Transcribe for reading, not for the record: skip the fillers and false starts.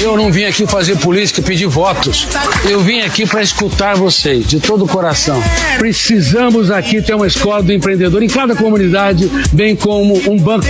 Eu não vim aqui fazer política e pedir votos. Eu vim aqui para escutar vocês, de todo o coração. Precisamos aqui ter uma escola do empreendedor em cada comunidade, bem como um banco